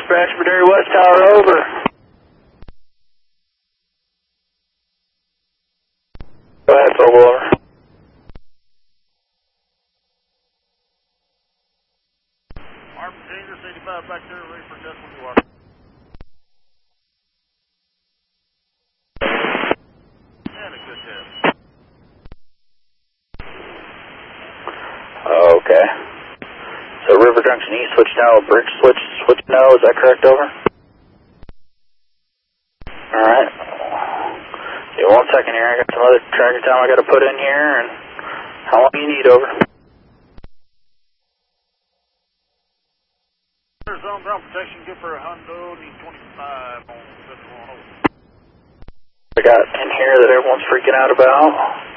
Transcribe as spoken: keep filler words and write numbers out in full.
dispatch, Madera West Tower, over. Go ahead, Fogle, over. Army Dangerous eighty-five back there, ready for test when you are. And a good test. Okay. So River Junction East, switch now, Bridge switch, switch no, is that correct, over? Alright. Yeah, one second here, I got some other tracking time I got to put in here, and how long do you need, over? Zone ground protection, good for a hundo, need twenty-five on seven one oh. I got in here that everyone's freaking out about.